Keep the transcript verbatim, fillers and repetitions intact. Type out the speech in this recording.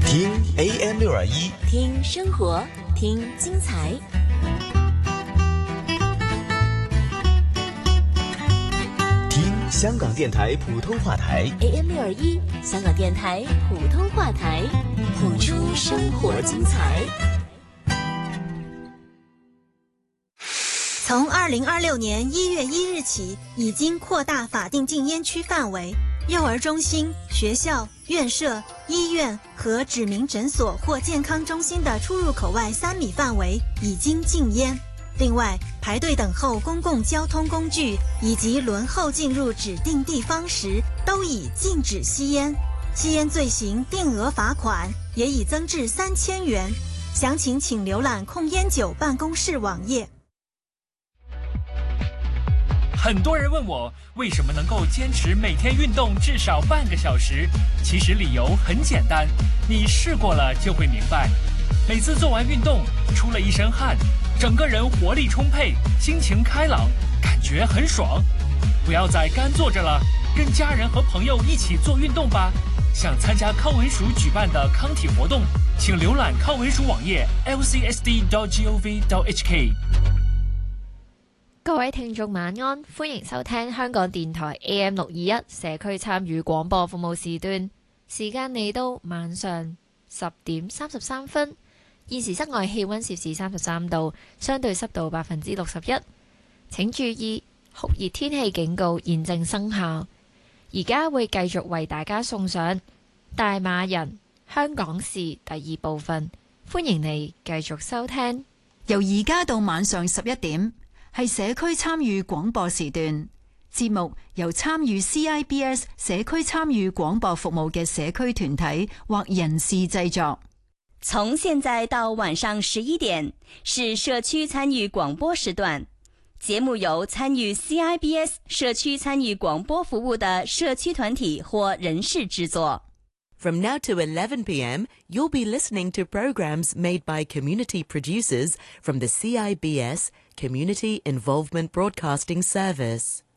听 A M 六二一， 听生活，听精彩。 听香港电台普通话台 A M 六二一，香港电台普通话台，谱出生活精彩。 从二零二六年一月一日起，已经扩大法定禁烟区范围，幼儿中心、学校、院舍、医院和指明诊所或健康中心的出入口外三米范围已经禁烟。另外，排队等候公共交通工具以及轮候进入指定地方时，都已禁止吸烟。吸烟罪行定额罚款也已增至三千元。详情请浏览控烟酒办公室网页。 很多人问我为什么能够坚持每天运动至少半个小时，其实理由很简单，你试过了就会明白。每次做完运动，出了一身汗，整个人活力充沛，心情开朗，感觉很爽。不要再干坐着了，跟家人和朋友一起做运动吧。想参加康文署举办的康体活动，请浏览康文署网页 l c s d dot gov dot h k。 各位聽眾晚安，歡迎收聽香港電台 A M 六二一社區參與廣播服務時段，時間嚟到晚上十點三十三分。現時室外氣溫攝氏三十三度，相對濕度百分之六十一。請注意酷熱天氣警告現正生效。而家會繼續為大家送上大馬人香港事第二部分，歡迎你繼續收聽。 由而家到晚上十一點。係社區參與廣播時段，節目由參與 C I B S 社區參與廣播服務嘅社區團體或人士製作。 從現在到晚上十一點是社區參與廣播時段，節目由參與 C I B S 社區參與廣播服務的社區團體或人士製作。 From now to eleven p m, you'll be listening to programs made by community producers from the C I B S Community Involvement Broadcasting Service.